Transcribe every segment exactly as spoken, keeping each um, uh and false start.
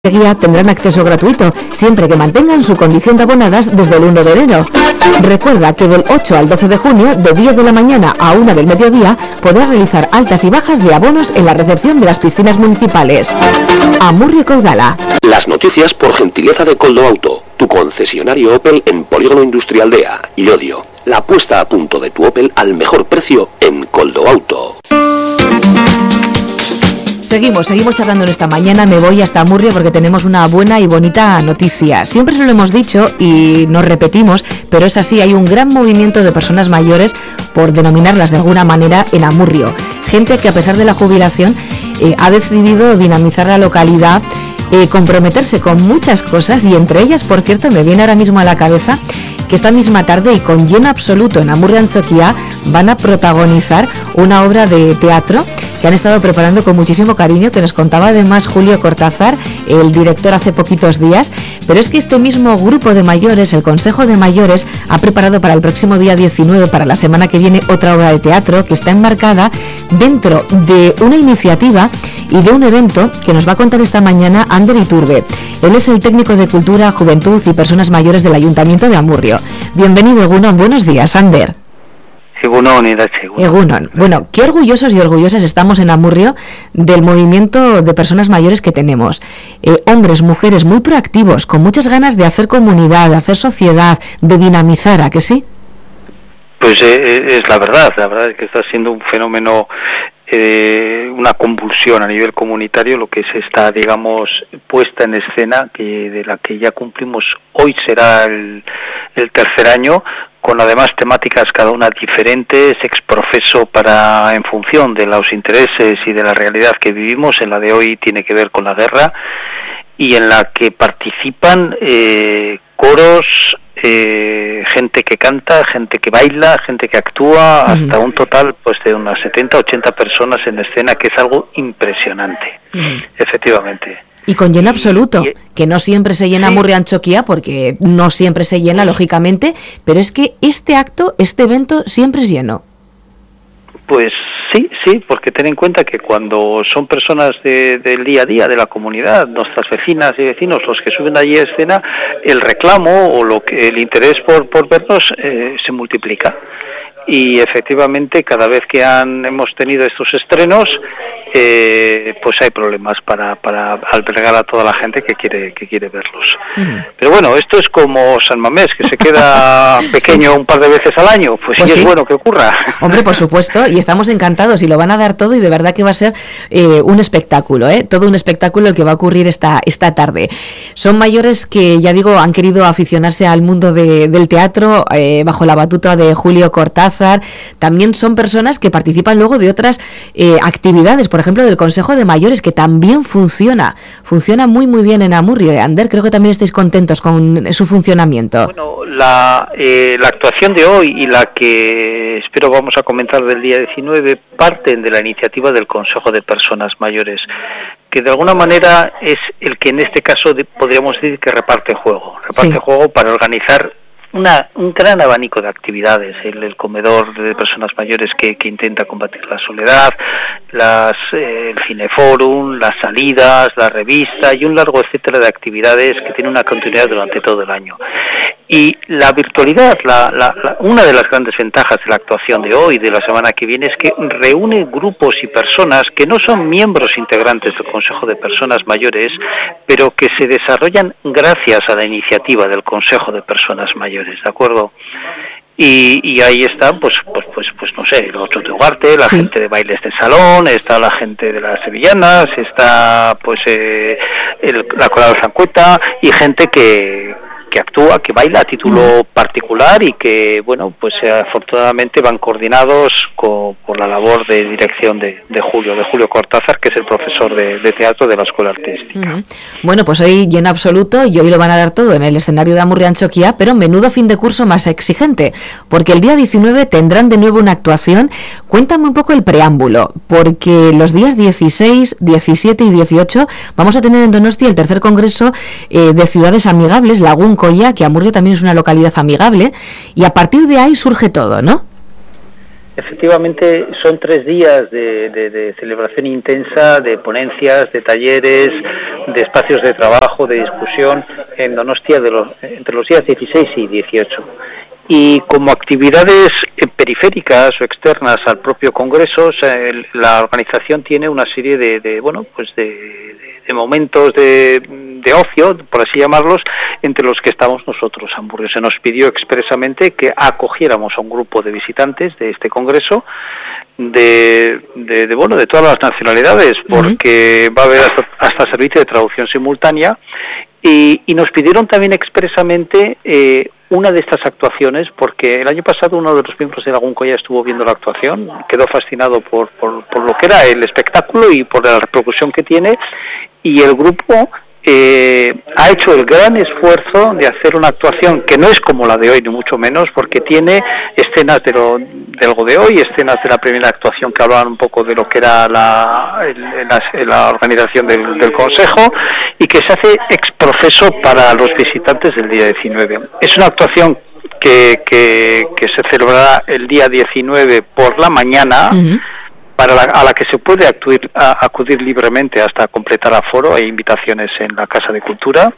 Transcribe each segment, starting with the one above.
guía tendrán acceso gratuito, siempre que mantengan su condición de abonadas desde el uno de enero. Recuerda que del ocho al doce de junio, de diez de la mañana a una del mediodía, podrás realizar altas y bajas de abonos en la recepción de las piscinas municipales. Amurrio Caudala. Las noticias por gentileza de Coldo Auto, tu concesionario Opel en Polígono Industrial Dea, Llodio. La puesta a punto de tu Opel al mejor precio en Coldo Auto. Seguimos, seguimos charlando en esta mañana. Me voy hasta Amurrio porque tenemos una buena y bonita noticia. Siempre se lo hemos dicho y nos repetimos, pero es así, hay un gran movimiento de personas mayores, por denominarlas de alguna manera, en Amurrio. Gente que a pesar de la jubilación eh, ha decidido dinamizar la localidad, eh, comprometerse con muchas cosas, y entre ellas, por cierto, me viene ahora mismo a la cabeza que esta misma tarde y con lleno absoluto en Amurrio Antzoquia van a protagonizar una obra de teatro que han estado preparando con muchísimo cariño, que nos contaba además Julio Cortázar, el director, hace poquitos días. Pero es que este mismo grupo de mayores, el Consejo de Mayores, ha preparado para el próximo día diecinueve, para la semana que viene, otra obra de teatro que está enmarcada dentro de una iniciativa y de un evento que nos va a contar esta mañana Ander Iturbe. Él es el técnico de Cultura, Juventud y Personas Mayores del Ayuntamiento de Amurrio. Bienvenido, Egunon. Buenos días, Ander. Egunon, Irache, Egunon. Egunon. Bueno, qué orgullosos y orgullosas estamos en Amurrio del movimiento de personas mayores que tenemos. Eh, hombres, mujeres muy proactivos, con muchas ganas de hacer comunidad, de hacer sociedad, de dinamizar, ¿a que sí? Pues eh, es la verdad, la verdad es que está siendo un fenómeno, eh, una convulsión a nivel comunitario, lo que se está, digamos, puesta en escena, que de la que ya cumplimos, hoy será el, el tercer año, con además temáticas cada una diferentes, exprofeso para en función de los intereses y de la realidad que vivimos. En la de hoy tiene que ver con la guerra, y en la que participan eh, coros, eh, gente que canta, gente que baila, gente que actúa, uh-huh. hasta un total pues de unas setenta, ochenta personas en escena, que es algo impresionante, uh-huh. efectivamente. Y con lleno absoluto, y, que no siempre se llena sí. Amurrio Antzoquia, porque no siempre se llena, lógicamente, pero es que este acto, este evento, siempre es lleno. Pues sí, sí, porque ten en cuenta que cuando son personas de, del día a día, de la comunidad, nuestras vecinas y vecinos, los que suben allí a escena, el reclamo o lo que el interés por, por vernos eh, se multiplica. Y efectivamente, cada vez que han hemos tenido estos estrenos, eh, pues hay problemas para, para albergar a toda la gente que quiere que quiere verlos. Uh-huh. Pero bueno, esto es como San Mamés, que se queda pequeño sí. un par de veces al año, pues, pues sí, sí es bueno que ocurra. Hombre, por supuesto, y estamos encantados, y lo van a dar todo, y de verdad que va a ser eh, un espectáculo, ¿eh? Todo un espectáculo el que va a ocurrir esta, esta tarde. Son mayores que, ya digo, han querido aficionarse al mundo de, del teatro, eh, bajo la batuta de Julio Cortázar. También son personas que participan luego de otras eh, actividades, por ejemplo del Consejo de Mayores, que también funciona, funciona muy muy bien en Amurrio. Ander, creo que también estáis contentos con su funcionamiento. Bueno, la, eh, la actuación de hoy y la que espero vamos a comentar del día diecinueve parten de la iniciativa del Consejo de Personas Mayores, que de alguna manera es el que en este caso de, podríamos decir que reparte juego, reparte sí. juego para organizar Una, un gran abanico de actividades, el, el comedor de personas mayores que, que intenta combatir la soledad, las, eh, el cineforum, las salidas, la revista y un largo etcétera de actividades que tiene una continuidad durante todo el año. Y la virtualidad, la, la, la, una de las grandes ventajas de la actuación de hoy, de la semana que viene, es que reúne grupos y personas que no son miembros integrantes del Consejo de Personas Mayores, pero que se desarrollan gracias a la iniciativa del Consejo de Personas Mayores, ¿de acuerdo? Y, y ahí están, pues, pues, pues, pues no sé, los otros de Ugarte, la sí. gente de bailes de salón, está la gente de las sevillanas, está, pues, eh, el, la coral Zancueta, y gente que que actúa, que baila a título particular y que, bueno, pues eh, afortunadamente van coordinados con, por la labor de dirección de, de Julio, de Julio Cortázar, que es el profesor de, de teatro de la Escuela Artística. Uh-huh. Bueno, pues hoy lleno absoluto, y hoy lo van a dar todo en el escenario de Amurrio Antzoquia, pero menudo fin de curso más exigente, porque el día diecinueve tendrán de nuevo una actuación. Cuéntame un poco el preámbulo, porque los días dieciséis, diecisiete y dieciocho vamos a tener en Donosti el tercer congreso eh, de ciudades amigables, Lagún Colla, que Amurrio también es una localidad amigable, y a partir de ahí surge todo, ¿no? Efectivamente, son tres días de, de, de celebración intensa, de ponencias, de talleres, de espacios de trabajo, de discusión en Donostia de los, entre los días dieciséis y dieciocho. Y como actividades periféricas o externas al propio Congreso, o sea, el, la organización tiene una serie de, de bueno, pues de, de, de momentos de, de ocio, por así llamarlos, entre los que estamos nosotros, Amurrio. Se nos pidió expresamente que acogiéramos a un grupo de visitantes de este Congreso de, de, de bueno, de todas las nacionalidades, porque uh-huh. va a haber hasta, hasta servicio de traducción simultánea, y, y nos pidieron también expresamente eh, una de estas actuaciones, porque el año pasado uno de los miembros de Lagunkoya estuvo viendo la actuación, quedó fascinado por, por, por lo que era el espectáculo y por la repercusión que tiene, y el grupo eh, ha hecho el gran esfuerzo de hacer una actuación que no es como la de hoy, ni mucho menos, porque tiene escenas de, lo, de algo de hoy, escenas de la primera actuación que hablaban un poco de lo que era la, el, la, la organización del, del Consejo, y que se hace ex profeso para los visitantes del día diecinueve. Es una actuación que, que, que se celebrará el día diecinueve por la mañana, uh-huh. para la, a la que se puede acudir, a, acudir libremente hasta completar aforo. Hay invitaciones en la Casa de Cultura,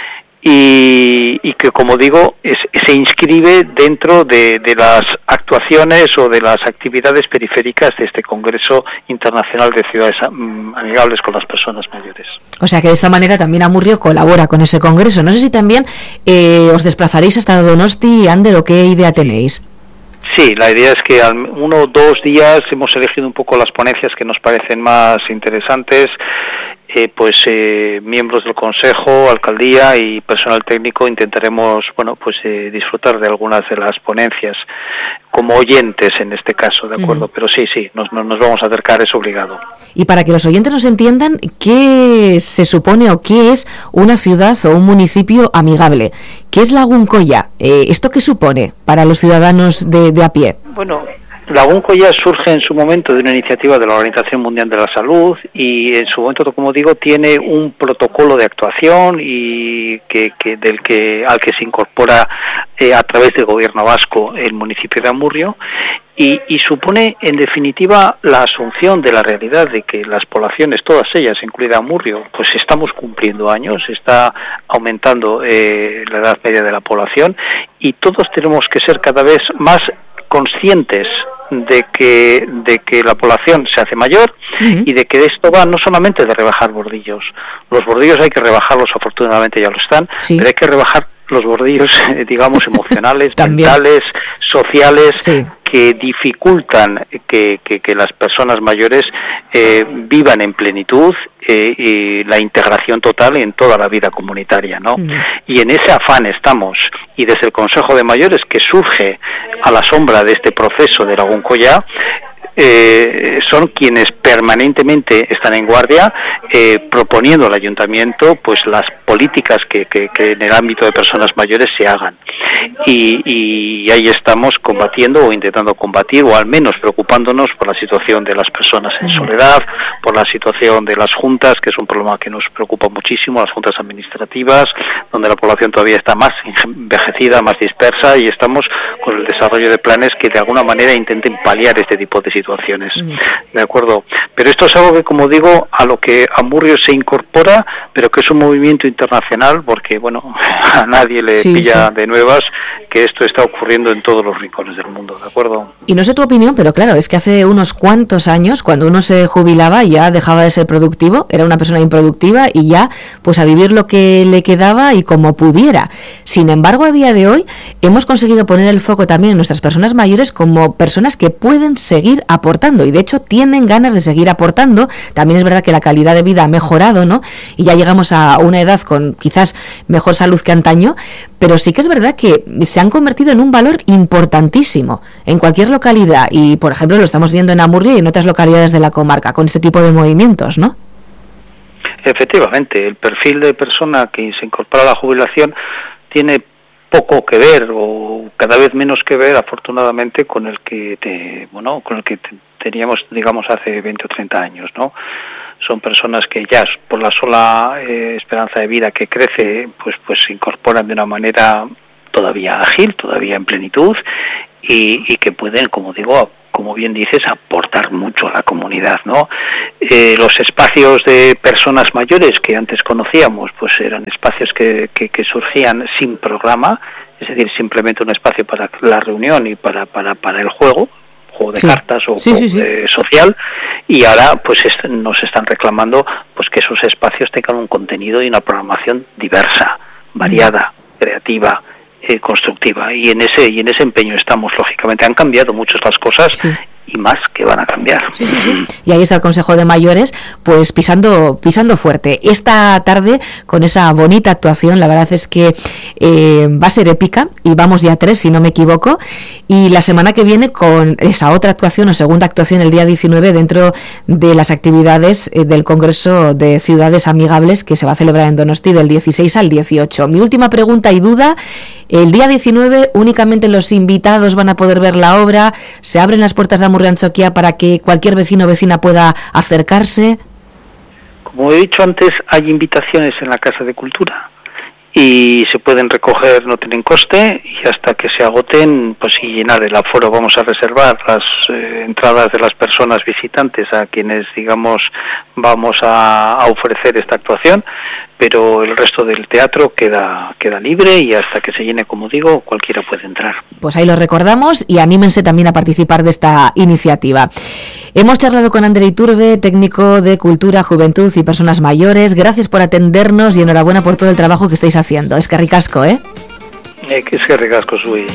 y, y que, como digo, es, se inscribe dentro de, de las actuaciones o de las actividades periféricas de este Congreso Internacional de Ciudades Amigables con las Personas Mayores. O sea que de esta manera también Amurrio colabora con ese congreso. No sé si también eh, os desplazaréis hasta Donosti, Ander, o qué idea tenéis. Sí, la idea es que al uno o dos días hemos elegido un poco las ponencias que nos parecen más interesantes. Eh, pues eh, miembros del Consejo, Alcaldía y personal técnico intentaremos, bueno, pues eh, disfrutar de algunas de las ponencias como oyentes en este caso, ¿de acuerdo? Uh-huh. Pero sí, sí, nos, nos vamos a acercar, es obligado. Y para que los oyentes nos entiendan, ¿qué se supone o qué es una ciudad o un municipio amigable? ¿Qué es Lagunkoya? Eh, ¿Esto qué supone para los ciudadanos de, de a pie? Bueno, Lagunkoya surge en su momento de una iniciativa de la Organización Mundial de la Salud, y en su momento, como digo, tiene un protocolo de actuación y que, que del que al que se incorpora eh, a través del Gobierno vasco el municipio de Amurrio, y, y supone en definitiva la asunción de la realidad de que las poblaciones, todas ellas, incluida Amurrio, pues estamos cumpliendo años, está aumentando eh, la edad media de la población, y todos tenemos que ser cada vez más conscientes de que de que la población se hace mayor, uh-huh. y de que esto va no solamente de rebajar bordillos. Los bordillos hay que rebajarlos, afortunadamente ya lo están, sí. pero hay que rebajar los bordillos, eh, digamos, emocionales, mentales, sociales, sí. que dificultan que, que, que las personas mayores eh, vivan en plenitud eh, y la integración total en toda la vida comunitaria, ¿no? Mm. Y en ese afán estamos, y desde el Consejo de Mayores, que surge a la sombra de este proceso de Lagunkoya, Eh, son quienes permanentemente están en guardia eh, proponiendo al ayuntamiento pues las políticas que, que, que en el ámbito de personas mayores se hagan, y, y ahí estamos combatiendo o intentando combatir, o al menos preocupándonos por la situación de las personas en soledad, por la situación de las juntas, que es un problema que nos preocupa muchísimo, las juntas administrativas, donde la población todavía está más envejecida, más dispersa, y estamos con el desarrollo de planes que de alguna manera intenten paliar este tipo de situaciones. situaciones, ¿de acuerdo? Pero esto es algo que, como digo, a lo que Amurrio se incorpora, pero que es un movimiento internacional, porque, bueno, a nadie le sí, pilla sí. de nuevas que esto está ocurriendo en todos los rincones del mundo, ¿de acuerdo? Y no sé tu opinión, pero claro, es que hace unos cuantos años, cuando uno se jubilaba, ya dejaba de ser productivo, era una persona improductiva, y ya, pues a vivir lo que le quedaba y como pudiera. Sin embargo, a día de hoy, hemos conseguido poner el foco también en nuestras personas mayores como personas que pueden seguir aportando, y de hecho tienen ganas de seguir aportando. También es verdad que la calidad de vida ha mejorado, ¿no? Y ya llegamos a una edad con quizás mejor salud que antaño, pero sí que es verdad que se han convertido en un valor importantísimo en cualquier localidad, y por ejemplo lo estamos viendo en Amurrio y en otras localidades de la comarca con este tipo de movimientos, ¿no? Efectivamente, el perfil de persona que se incorpora a la jubilación tiene poco que ver, o cada vez menos que ver, afortunadamente, con el que te, bueno, con el que te, teníamos, digamos, hace veinte o treinta años, ¿no? Son personas que ya por la sola eh, esperanza de vida que crece, pues pues se incorporan de una manera todavía ágil, todavía en plenitud, y, y que pueden, como digo, como bien dices, aportar mucho a la comunidad, ¿no? Eh, los espacios de personas mayores que antes conocíamos, pues eran espacios que, que, que surgían sin programa, es decir, simplemente un espacio para la reunión y para, para, para el juego, juego de sí. cartas o sí, juego sí, sí. Eh, social, y ahora pues est- nos están reclamando pues que esos espacios tengan un contenido y una programación diversa, variada, mm. creativa, eh, constructiva, y en ese y en ese empeño estamos. Lógicamente han cambiado mucho las cosas sí. y más que van a cambiar. Sí, sí, sí. Y ahí está el Consejo de Mayores, pues pisando pisando fuerte. Esta tarde, con esa bonita actuación, la verdad es que eh, va a ser épica, y vamos ya a tres, si no me equivoco, y la semana que viene con esa otra actuación o segunda actuación el día diecinueve dentro de las actividades eh, del Congreso de Ciudades Amigables que se va a celebrar en Donosti del dieciséis al dieciocho. Mi última pregunta y duda: el día diecinueve únicamente los invitados van a poder ver la obra, se abren las puertas de Amurrio Antxokia para que cualquier vecino o vecina pueda acercarse. Como he dicho antes, hay invitaciones en la Casa de Cultura y se pueden recoger, no tienen coste, y hasta que se agoten, pues y llenar el aforo. Vamos a reservar las eh, entradas de las personas visitantes a quienes, digamos, vamos a, a ofrecer esta actuación, pero el resto del teatro queda queda libre, y hasta que se llene, como digo, cualquiera puede entrar. Pues ahí lo recordamos, y anímense también a participar de esta iniciativa. Hemos charlado con Ander Iturbe, técnico de Cultura, Juventud y Personas Mayores. Gracias por atendernos y enhorabuena por todo el trabajo que estáis haciendo. Es que ricasco, ¿eh? Eh, que es que ricasco, soy.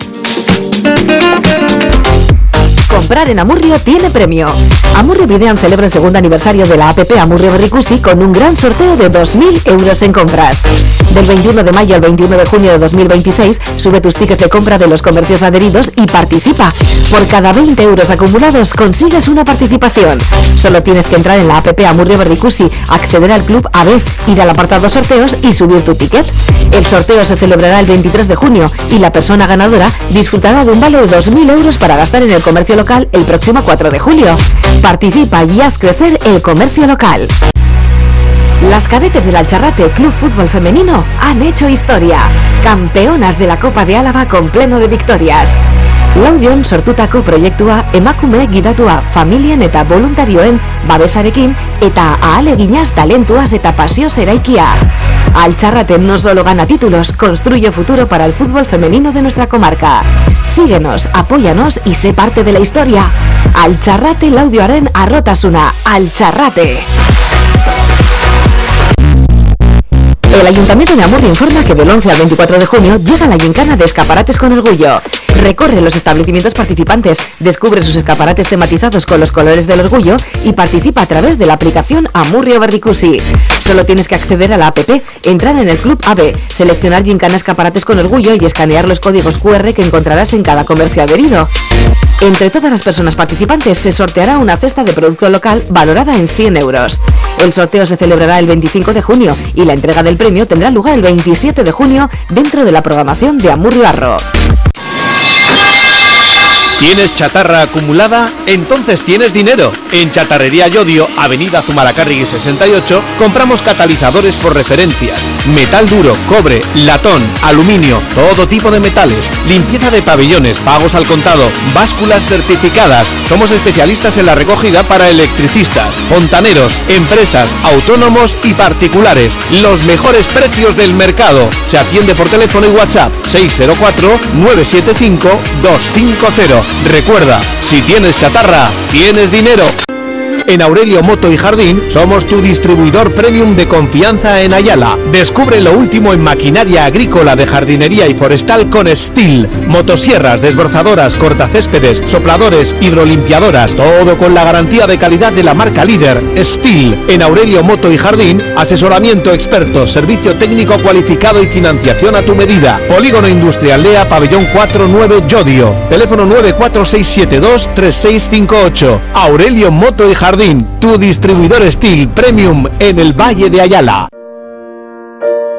Comprar en Amurrio tiene premio. Amurrio Videan celebra el segundo aniversario de la app Amurrio Berrikusi con un gran sorteo de dos mil euros en compras. Del veintiuno de mayo al veintiuno de junio de dos mil veintiséis, sube tus tickets de compra de los comercios adheridos y participa. Por cada veinte euros acumulados consigues una participación. Solo tienes que entrar en la app Amurrio Berrikusi, acceder al club A B, ir al apartado sorteos y subir tu ticket. El sorteo se celebrará el veintitrés de junio y la persona ganadora disfrutará de un vale de dos mil euros para gastar en el comercio local el próximo cuatro de julio. Participa y haz crecer el comercio local. Las cadetes del Alcharrate Club Fútbol Femenino han hecho historia. Campeonas de la Copa de Álava con pleno de victorias. Laudion sortutako proiektua emakume gidatua familien eta voluntarioen babesarekin eta ahaleginaz talentuaz eta pasioz eraikia. Alcharrate no solo gana títulos, construye futuro para el fútbol femenino de nuestra comarca. Síguenos, apóyanos y sé parte de la historia. Alcharrate Laudioaren arrotasuna. Alcharrate. El Ayuntamiento de Amurrio informa que del once al veinticuatro de junio llega la gincana de escaparates con orgullo. Recorre los establecimientos participantes, descubre sus escaparates tematizados con los colores del orgullo y participa a través de la aplicación Amurrio Berrikusi. Solo tienes que acceder a la app, entrar en el Club A B, seleccionar gincana escaparates con orgullo y escanear los códigos cu erre que encontrarás en cada comercio adherido. Entre todas las personas participantes se sorteará una cesta de producto local valorada en cien euros. El sorteo se celebrará el veinticinco de junio y la entrega del premio tendrá lugar el veintisiete de junio dentro de la programación de Amurrio Arro. ¿Tienes chatarra acumulada? Entonces tienes dinero. En Chatarrería Llodio, Avenida Zumalacárregui sesenta y ocho, compramos catalizadores por referencias, metal duro, cobre, latón, aluminio, todo tipo de metales, limpieza de pabellones, pagos al contado, básculas certificadas. Somos especialistas en la recogida para electricistas, fontaneros, empresas, autónomos y particulares. Los mejores precios del mercado. Se atiende por teléfono y WhatsApp seis cero cuatro, nueve siete cinco, dos cinco cero. Recuerda, si tienes chatarra, tienes dinero. En Aurelio Moto y Jardín somos tu distribuidor premium de confianza en Ayala. Descubre lo último en maquinaria agrícola, de jardinería y forestal con Stihl. Motosierras, desbrozadoras, cortacéspedes, sopladores, hidrolimpiadoras, todo con la garantía de calidad de la marca líder Stihl. En Aurelio Moto y Jardín, asesoramiento experto, servicio técnico cualificado y financiación a tu medida. Polígono Industrial Lea, Pabellón cuatro nueve Llodio. Teléfono nueve cuatro seis siete dos, tres seis cinco ocho. Aurelio Moto y Jardín, tu distribuidor Stihl Premium en el Valle de Ayala.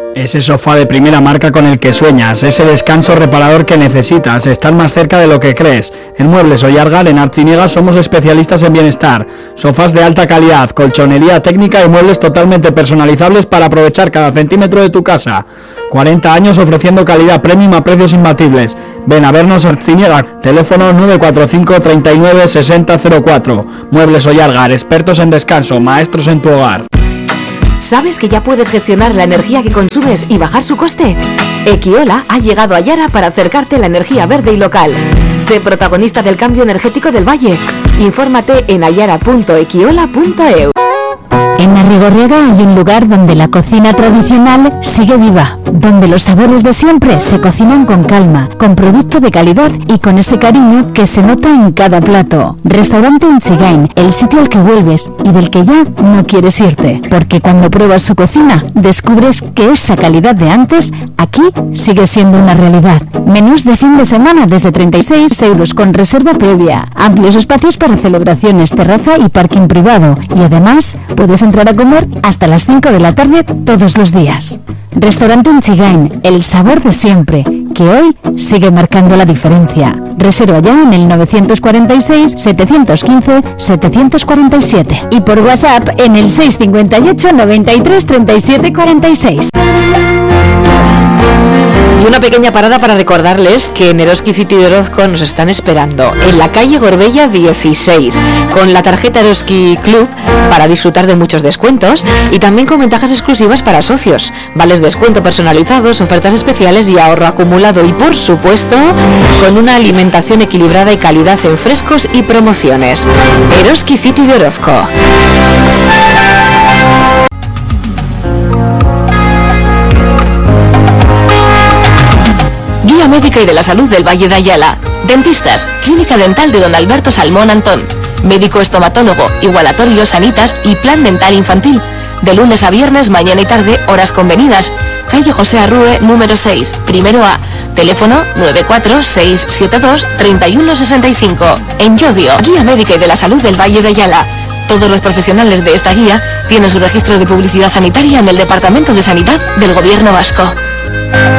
Ese sofá de primera marca con el que sueñas, ese descanso reparador que necesitas, estar más cerca de lo que crees. En Muebles Ollargal, en Artziniega, somos especialistas en bienestar. Sofás de alta calidad, colchonería técnica y muebles totalmente personalizables para aprovechar cada centímetro de tu casa. cuarenta años ofreciendo calidad premium a precios imbatibles. Ven a vernos a Artziniega, teléfono nueve cuatro cinco, treinta y nueve, sesenta cero cuatro. Muebles Ollargal, expertos en descanso, maestros en tu hogar. ¿Sabes que ya puedes gestionar la energía que consumes y bajar su coste? Equiola ha llegado a Yara para acercarte la energía verde y local. Sé protagonista del cambio energético del Valle. Infórmate en ayara punto equiola punto e u. En Arrigorriaga hay un lugar donde la cocina tradicional sigue viva, donde los sabores de siempre se cocinan con calma, con producto de calidad y con ese cariño que se nota en cada plato. Restaurante Unchigain, el sitio al que vuelves y del que ya no quieres irte, porque cuando pruebas su cocina descubres que esa calidad de antes aquí sigue siendo una realidad. Menús de fin de semana desde treinta y seis euros con reserva previa, amplios espacios para celebraciones, terraza y parking privado, y además puedes entrar a comer hasta las cinco de la tarde todos los días. Restaurante Unchigain, el sabor de siempre, que hoy sigue marcando la diferencia. Reserva ya en el nueve cuatro seis, siete uno cinco, siete cuatro siete y por WhatsApp en el seis cinco ocho, noventa y tres, treinta y siete cuarenta y seis. Y una pequeña parada para recordarles que en Eroski City de Orozco nos están esperando en la calle Gorbella dieciséis con la tarjeta Eroski Club para disfrutar de muchos descuentos y también con ventajas exclusivas para socios, vales descuento personalizados, ofertas especiales y ahorro acumulado y por supuesto con una alimentación equilibrada y calidad en frescos y promociones. Eroski City de Orozco. Guía médica y de la salud del Valle de Ayala. Dentistas, Clínica Dental de Don Alberto Salmón Antón. Médico estomatólogo, igualatorio, sanitas y plan dental infantil. De lunes a viernes, mañana y tarde, horas convenidas. Calle José Arrue, número seis, primero A. Teléfono nueve cuatro seis siete dos, tres uno seis cinco. En Llodio, Guía médica y de la salud del Valle de Ayala. Todos los profesionales de esta guía tienen su registro de publicidad sanitaria en el Departamento de Sanidad del Gobierno Vasco.